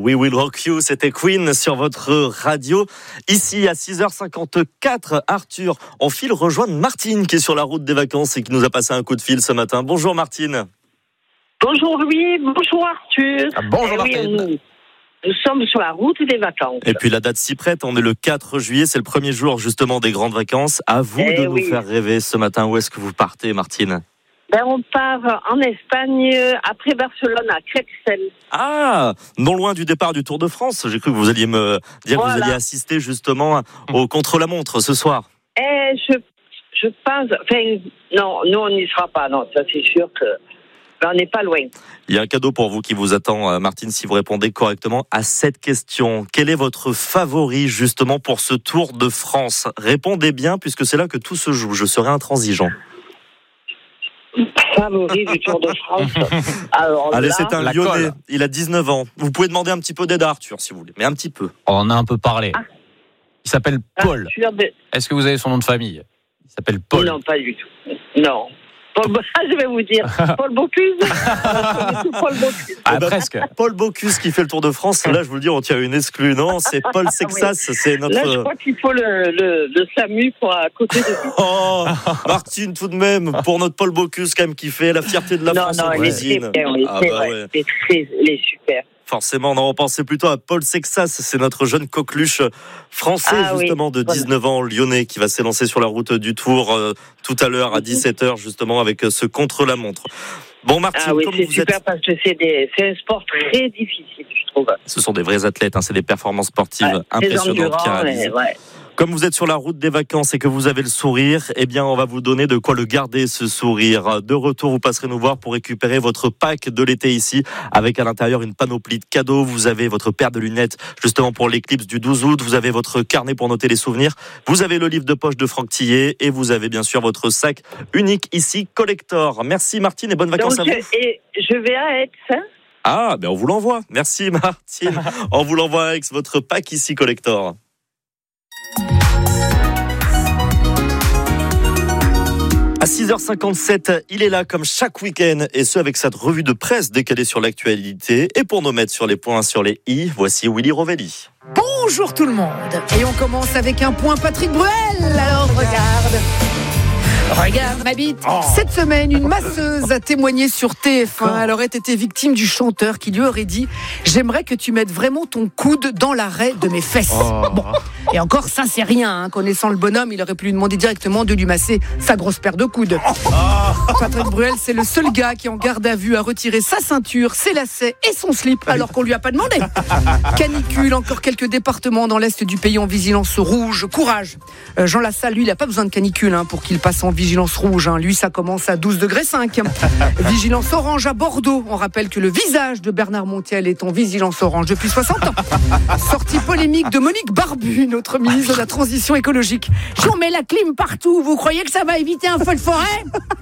We Will Rock You, c'était Queen sur votre radio. Ici, à 6h54, Arthur, on file rejoindre Martine qui est sur la route des vacances et qui nous a passé un coup de fil ce matin. Bonjour Martine. Bonjour Louis, bonjour Arthur. Bonjour Martine. Oui, nous sommes sur la route des vacances. Et puis la date s'y prête, on est le 4 juillet, c'est le premier jour justement des grandes vacances. À vous de nous faire rêver ce matin. Où est-ce que vous partez Martine ? On part en Espagne, après Barcelone, à Crexel. Ah, non loin du départ du Tour de France. J'ai cru que vous alliez me dire que vous alliez assister justement au contre-la-montre ce soir. Je pense... Enfin, non, nous on n'y sera pas, non, ça c'est sûr que... on n'est pas loin. Il y a un cadeau pour vous qui vous attend, Martine, si vous répondez correctement à cette question. Quel est votre favori justement pour ce Tour de France ? Répondez bien puisque c'est là que tout se joue. Je serai intransigeant. Favori du Tour de France. Alors, allez, c'est un Lyonnais. Il a 19 ans. Vous pouvez demander un petit peu d'aide à Arthur, si vous voulez, mais un petit peu. On a un peu parlé. Il s'appelle Paul. Est-ce que vous avez son nom de famille ? Il s'appelle Paul. Non, pas du tout. Non. Je vais vous dire. Paul Bocuse. Paul Bocuse. Presque. Paul Bocuse qui fait le Tour de France. Là, je vous le dis, on tient une exclue. Non, c'est Paul Sexas. C'est notre... Là, je crois qu'il faut le SAMU pour à côté de lui. Oh, Martine, tout de même, pour notre Paul Bocuse, quand même, qui fait la fierté de la France en cuisine. Il est super. Forcément, on pensait plutôt à Paul Sexas, c'est notre jeune coqueluche français justement de 19 ans, lyonnais, qui va s'élancer sur la route du Tour tout à l'heure à 17h justement avec ce contre-la-montre. Bon Martine, comme c'est vous super êtes... parce que c'est un sport très difficile, je trouve. Ce sont des vrais athlètes, c'est des performances sportives impressionnantes qui réalisent. Comme vous êtes sur la route des vacances et que vous avez le sourire, eh bien, on va vous donner de quoi le garder, ce sourire. De retour, vous passerez nous voir pour récupérer votre pack de l'été ici, avec à l'intérieur une panoplie de cadeaux. Vous avez votre paire de lunettes, justement pour l'éclipse du 12 août. Vous avez votre carnet pour noter les souvenirs. Vous avez le livre de poche de Franck Tillet et vous avez bien sûr votre sac unique ici, collector. Merci Martine et bonnes vacances à vous. Et je vais à Aix. Ah, ben on vous l'envoie. Merci Martine. On vous l'envoie avec votre pack ici, collector. À 6h57, il est là comme chaque week-end et ce avec cette revue de presse décalée sur l'actualité. Et pour nous mettre sur les points sur les i, voici Willy Rovelli. Bonjour tout le monde. Et on commence avec un point Patrick Bruel. Alors regarde ma bite. Cette semaine, une masseuse a témoigné sur TF1. Elle aurait été victime du chanteur qui lui aurait dit « J'aimerais que tu mettes vraiment ton coude dans l'arrêt de mes fesses. » Bon. Et encore, ça c'est rien. Connaissant le bonhomme, il aurait pu lui demander directement de lui masser sa grosse paire de coudes. Patrick Bruel, c'est le seul gars qui en garde à vue a retiré sa ceinture, ses lacets et son slip alors qu'on lui a pas demandé. Canicule, encore quelques départements dans l'est du pays en vigilance rouge. Courage. Jean Lassalle, lui, il a pas besoin de canicule pour qu'il passe en vigilance rouge. Lui, ça commence à 12 degrés 5. Vigilance orange à Bordeaux. On rappelle que le visage de Bernard Montiel est en vigilance orange depuis 60 ans. Sortie polémique de Monique Barbu, notre ministre de la Transition écologique. J'en mets la clim partout. Vous croyez que ça va éviter un feu de forêt ?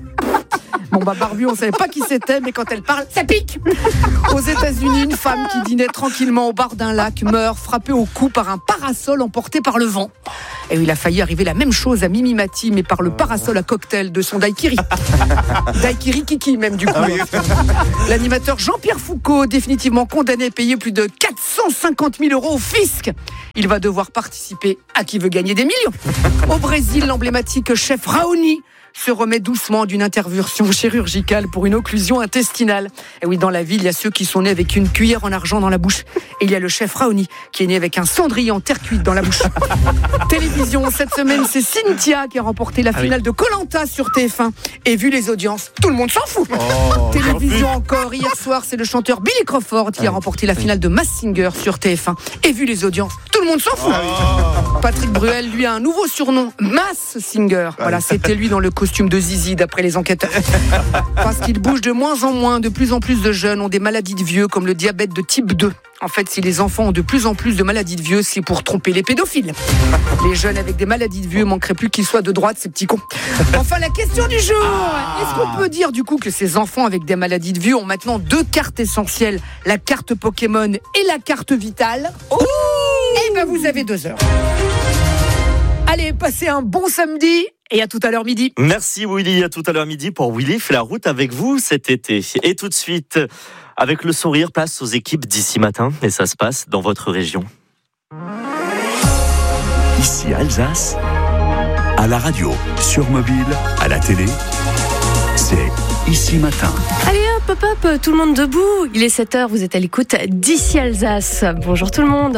Bon Barbu, on savait pas qui c'était, mais quand elle parle, ça pique. Aux États-Unis, une femme qui dînait tranquillement au bord d'un lac meurt frappée au cou par un parasol emporté par le vent. Et il a failli arriver la même chose à Mimi Mati, mais par le parasol à cocktail de son daiquiri. Daiquiri Kiki même du coup. L'animateur Jean-Pierre Foucault, définitivement condamné à payer plus de 450 000 € au fisc. Il va devoir participer à Qui veut gagner des millions. Au Brésil, l'emblématique chef Raoni se remet doucement d'une intervention chirurgicale pour une occlusion intestinale. Et oui, dans la ville, il y a ceux qui sont nés avec une cuillère en argent dans la bouche. Et il y a le chef Raoni qui est né avec un cendrier en terre cuite dans la bouche. Télévision, cette semaine, c'est Cynthia qui a remporté la finale de Koh-Lanta sur TF1. Et vu les audiences, tout le monde s'en fout. Télévision encore, hier soir, c'est le chanteur Billy Crawford qui a remporté la finale de Masked Singer sur TF1. Et vu les audiences, tout le monde s'en fout. Patrick Bruel, lui, a un nouveau surnom, Masked Singer. Voilà, c'était lui dans le costume de Zizi, d'après les enquêteurs. Parce qu'il bouge de moins en moins, de plus en plus de jeunes ont des maladies de vieux, comme le diabète de type 2. En fait, si les enfants ont de plus en plus de maladies de vieux, c'est pour tromper les pédophiles. Les jeunes avec des maladies de vieux manqueraient plus qu'ils soient de droite, ces petits cons. Enfin, la question du jour. Est-ce qu'on peut dire du coup que ces enfants avec des maladies de vieux ont maintenant deux cartes essentielles, la carte Pokémon et la carte Vitale? Eh ben, vous avez 2 heures. Allez, passez un bon samedi et à tout à l'heure midi. Merci Willy, à tout à l'heure midi pour Willy fait la route avec vous cet été. Et tout de suite, Avec le sourire, place aux équipes d'ici matin et ça se passe dans votre région. Ici Alsace, à la radio, sur mobile, à la télé, c'est Ici Matin. Allez hop, tout le monde debout. Il est 7h, vous êtes à l'écoute d'Ici Alsace. Bonjour tout le monde.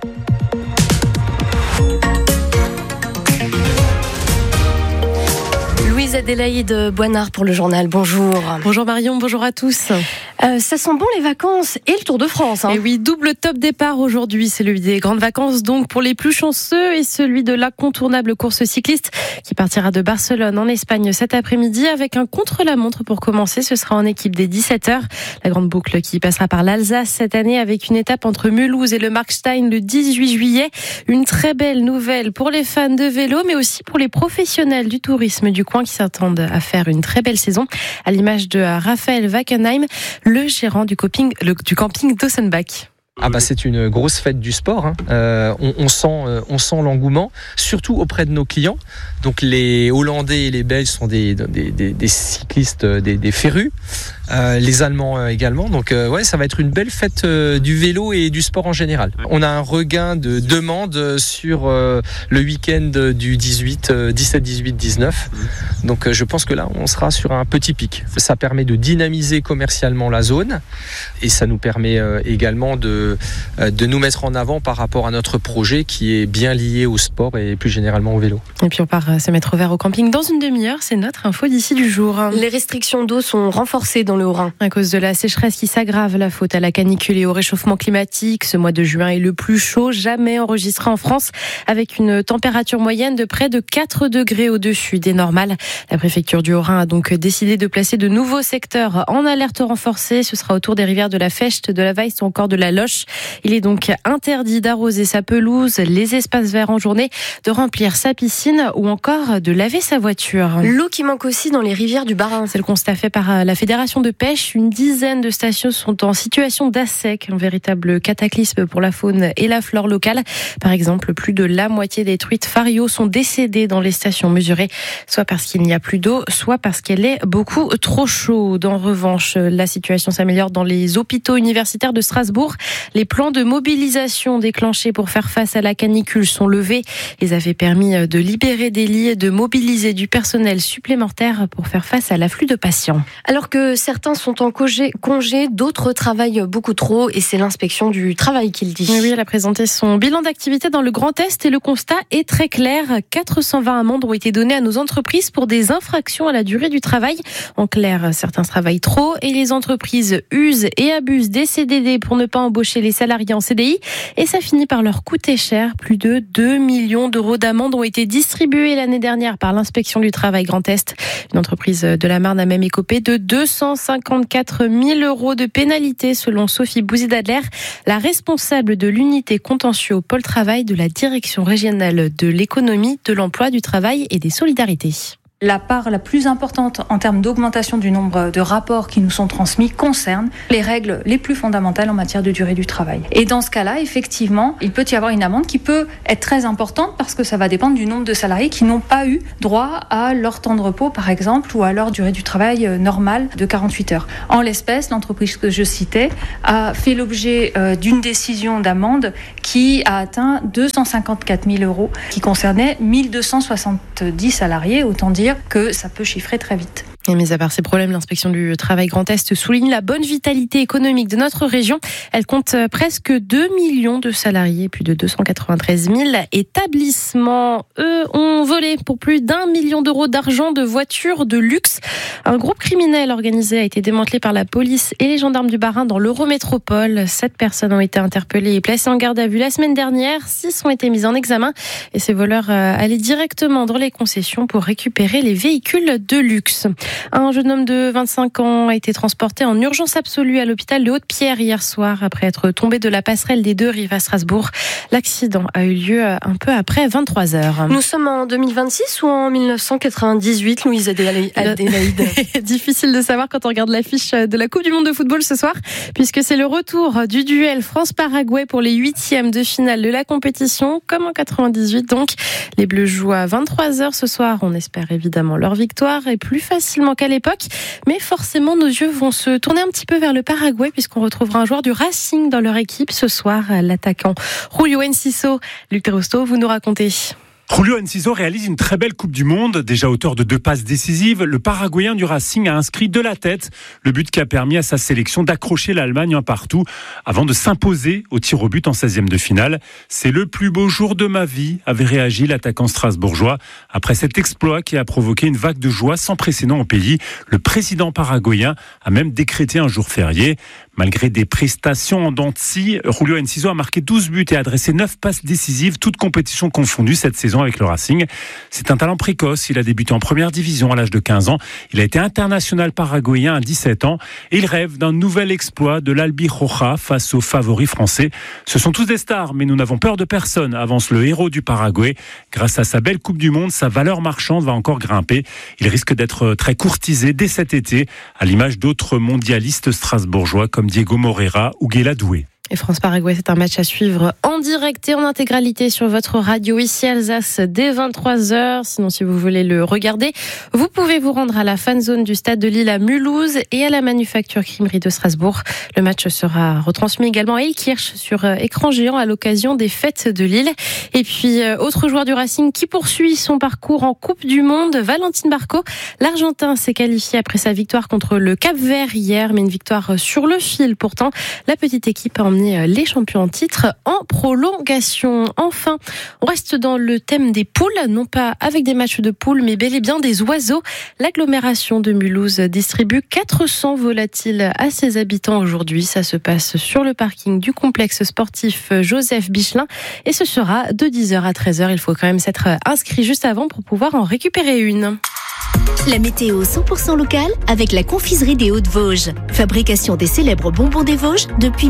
Louise-Adélaïde Boinard pour le journal. Bonjour. Bonjour Marion, bonjour à tous. Ça sent bon les vacances et le Tour de France. Et oui, double top départ aujourd'hui. C'est celui des grandes vacances donc pour les plus chanceux et celui de l'incontournable course cycliste qui partira de Barcelone en Espagne cet après-midi avec un contre-la-montre pour commencer. Ce sera en équipe dès 17h. La grande boucle qui passera par l'Alsace cette année avec une étape entre Mulhouse et le Markstein le 18 juillet. Une très belle nouvelle pour les fans de vélo mais aussi pour les professionnels du tourisme du coin qui s'attendent à faire une très belle saison, à l'image de Raphaël Wackenheim, le gérant du camping d'Ossenbach. C'est une grosse fête du sport. On sent l'engouement, surtout auprès de nos clients. Donc les Hollandais et les Belges sont des cyclistes, des férus. Les Allemands également. Donc ça va être une belle fête du vélo et du sport en général. On a un regain de demande sur le week-end du 17, 18, 19. Donc je pense que là, on sera sur un petit pic. Ça permet de dynamiser commercialement la zone et ça nous permet également de nous mettre en avant par rapport à notre projet qui est bien lié au sport et plus généralement au vélo. Et puis on part se mettre au vert au camping dans une demi-heure. C'est notre info d'ici du jour. Les restrictions d'eau sont renforcées dans le Haut-Rhin. À cause de la sécheresse qui s'aggrave, la faute à la canicule et au réchauffement climatique. Ce mois de juin est le plus chaud jamais enregistré en France, avec une température moyenne de près de 4 degrés au-dessus des normales. La préfecture du Haut-Rhin a donc décidé de placer de nouveaux secteurs en alerte renforcée. Ce sera autour des rivières de la Fecht, de la Weiss ou encore de la Loche. Il est donc interdit d'arroser sa pelouse, les espaces verts en journée, de remplir sa piscine ou encore de laver sa voiture. L'eau qui manque aussi dans les rivières du Bas-Rhin. C'est le constat fait par la Fédération de pêche. Une dizaine de stations sont en situation d'assec, un véritable cataclysme pour la faune et la flore locale. Par exemple, plus de la moitié des truites fario sont décédées dans les stations mesurées, soit parce qu'il n'y a plus d'eau, soit parce qu'elle est beaucoup trop chaude. En revanche, la situation s'améliore dans les hôpitaux universitaires de Strasbourg. Les plans de mobilisation déclenchés pour faire face à la canicule sont levés. Ils avaient permis de libérer des lits et de mobiliser du personnel supplémentaire pour faire face à l'afflux de patients. Alors que certains sont en congé, d'autres travaillent beaucoup trop et c'est l'inspection du travail qui le dit. Oui, elle a présenté son bilan d'activité dans le Grand Est et le constat est très clair. 420 amendes ont été données à nos entreprises pour des infractions à la durée du travail. En clair, certains travaillent trop et les entreprises usent et abusent des CDD pour ne pas embaucher les salariés en CDI et ça finit par leur coûter cher. Plus de 2 millions d'euros d'amendes ont été distribués l'année dernière par l'inspection du travail Grand Est. Une entreprise de la Marne a même écopé de 254 000 euros de pénalité selon Sophie Bouzy-Dadler, la responsable de l'unité contentieux au pôle travail de la direction régionale de l'économie, de l'emploi, du travail et des solidarités. La part la plus importante en termes d'augmentation du nombre de rapports qui nous sont transmis concerne les règles les plus fondamentales en matière de durée du travail. Et dans ce cas-là, effectivement, il peut y avoir une amende qui peut être très importante parce que ça va dépendre du nombre de salariés qui n'ont pas eu droit à leur temps de repos, par exemple, ou à leur durée du travail normale de 48 heures. En l'espèce, l'entreprise que je citais a fait l'objet d'une décision d'amende qui a atteint 254 000 euros, qui concernait 1270 salariés, autant dire que ça peut chiffrer très vite. Et mis à part ces problèmes, l'inspection du travail Grand Est souligne la bonne vitalité économique de notre région. Elle compte presque 2 millions de salariés, plus de 293 000 établissements. Eux ont volé pour plus d'1 million d'euros d'argent de voitures de luxe. Un groupe criminel organisé a été démantelé par la police et les gendarmes du Bas-Rhin dans l'Eurométropole. 7 personnes ont été interpellées et placées en garde à vue la semaine dernière. 6 ont été mises en examen et ces voleurs allaient directement dans les concessions pour récupérer les véhicules de luxe. Un jeune homme de 25 ans a été transporté en urgence absolue à l'hôpital de Haute-Pierre hier soir après être tombé de la passerelle des Deux Rives à Strasbourg. L'accident a eu lieu un peu après 23h. Nous sommes en 2026 ou en 1998, Louise Adélaïde? Difficile de savoir quand on regarde l'affiche de la Coupe du Monde de football ce soir, puisque c'est le retour du duel France-Paraguay pour les 8e de finale de la compétition, comme en 98 donc. Les Bleus jouent à 23h ce soir. On espère évidemment leur victoire et plus facilement facilement qu'à l'époque. Mais forcément, nos yeux vont se tourner un petit peu vers le Paraguay puisqu'on retrouvera un joueur du Racing dans leur équipe ce soir, l'attaquant Julio Enciso. Luc Rosto, vous nous racontez. Julio Enciso réalise une très belle Coupe du Monde. Déjà auteur de 2 passes décisives, le Paraguayen du Racing a inscrit de la tête le but qui a permis à sa sélection d'accrocher l'Allemagne un partout avant de s'imposer au tir au but en 16e de finale. C'est le plus beau jour de ma vie, avait réagi l'attaquant strasbourgeois. Après cet exploit qui a provoqué une vague de joie sans précédent au pays, le président paraguayen a même décrété un jour férié. Malgré des prestations en dents de scie, Julio Enciso a marqué 12 buts et adressé 9 passes décisives, toutes compétitions confondues cette saison avec le Racing. C'est un talent précoce, il a débuté en première division à l'âge de 15 ans. Il a été international paraguayen à 17 ans et il rêve d'un nouvel exploit de l'Albiroja face aux favoris français. Ce sont tous des stars, mais nous n'avons peur de personne, avance le héros du Paraguay. Grâce à sa belle Coupe du Monde, sa valeur marchande va encore grimper. Il risque d'être très courtisé dès cet été, à l'image d'autres mondialistes strasbourgeois comme Diego Moreira ou Guéla Doué. Et France-Paraguay, c'est un match à suivre en direct et en intégralité sur votre radio ici Alsace dès 23h. Sinon, si vous voulez le regarder, vous pouvez vous rendre à la fan zone du Stade de Lille à Mulhouse et à la Manufacture Crimerie de Strasbourg. Le match sera retransmis également à Ilkirch sur écran géant à l'occasion des fêtes de Lille. Et puis, autre joueur du Racing qui poursuit son parcours en Coupe du Monde, Valentin Barco. L'Argentin s'est qualifié après sa victoire contre le Cap-Vert hier, mais une victoire sur le fil. Pourtant, la petite équipe a emmené les champions en titre en prolongation. Enfin, on reste dans le thème des poules, non pas avec des matchs de poules, mais bel et bien des oiseaux. L'agglomération de Mulhouse distribue 400 volatiles à ses habitants aujourd'hui. Ça se passe sur le parking du complexe sportif Joseph Bichelin et ce sera de 10h à 13h. Il faut quand même s'être inscrit juste avant pour pouvoir en récupérer une. La météo 100% locale avec la confiserie des Hauts-de-Vosges. Fabrication des célèbres bonbons des Vosges depuis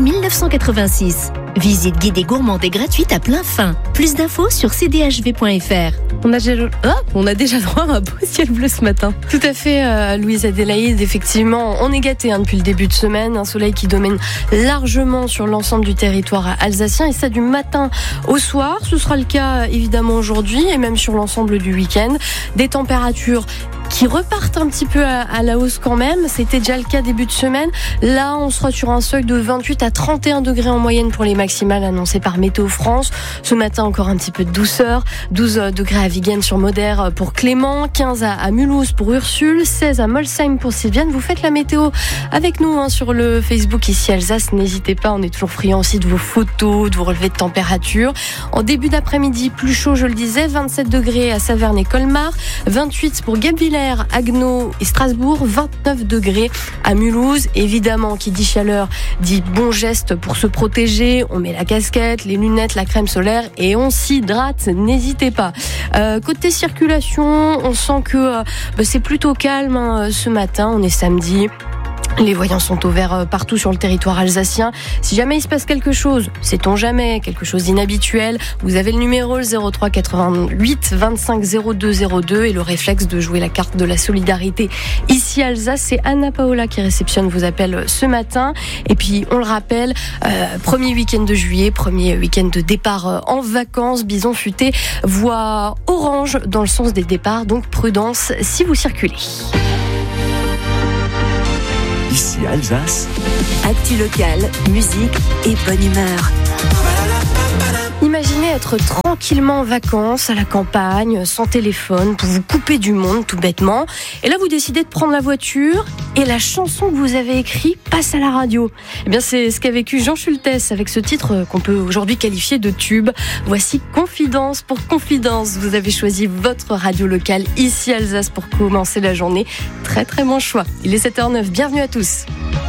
1986. Visite guidée gourmande et gratuite à plein fin. Plus d'infos sur cdhv.fr. On a déjà droit à un beau ciel bleu ce matin. Tout à fait, Louise Adélaïde. Effectivement, on est gâtés depuis le début de semaine. Un soleil qui domine largement sur l'ensemble du territoire alsacien et ça du matin au soir. Ce sera le cas évidemment aujourd'hui et même sur l'ensemble du week-end. Des températures qui repartent un petit peu à la hausse quand même. C'était déjà le cas début de semaine. Là, on sera sur un seuil de 28 à 31 degrés en moyenne pour les maximales annoncées par Météo France. Ce matin, encore un petit peu de douceur. 12 degrés à Vigen sur Moder pour Clément, 15 à Mulhouse pour Ursule, 16 à Molsheim pour Sylviane. Vous faites la météo avec nous sur le Facebook ici Alsace. N'hésitez pas, on est toujours friands aussi de vos photos, de vos relevés de température. En début d'après-midi, plus chaud, je le disais, 27 degrés à Saverne et Colmar, 28 pour Guebwiller, Haguenau et Strasbourg, 29 degrés à Mulhouse. Évidemment, qui dit chaleur dit bon geste pour se protéger. On met la casquette, les lunettes, la crème solaire et on s'hydrate. N'hésitez pas. Côté circulation, on sent que c'est plutôt calme ce matin. On est samedi. Les voyants sont au vert partout sur le territoire alsacien. Si jamais il se passe quelque chose, sait-on jamais, quelque chose d'inhabituel, vous avez le numéro 03 88 25 02 02 et le réflexe de jouer la carte de la solidarité. Ici Alsace, c'est Anna Paola qui réceptionne vos appels ce matin. Et puis on le rappelle, premier week-end de juillet, premier week-end de départ en vacances. Bison futé voie orange dans le sens des départs, donc prudence si vous circulez. Ici Alsace. Actu locale, musique et bonne humeur. Imaginez être tranquillement en vacances à la campagne, sans téléphone, pour vous couper du monde tout bêtement. Et là, vous décidez de prendre la voiture et la chanson que vous avez écrite passe à la radio. Eh bien, c'est ce qu'a vécu Jean Schultes avec ce titre qu'on peut aujourd'hui qualifier de tube. Voici Confidence pour Confidence. Vous avez choisi votre radio locale ici Alsace pour commencer la journée. Très très bon choix. Il est 7h09. Bienvenue à tous.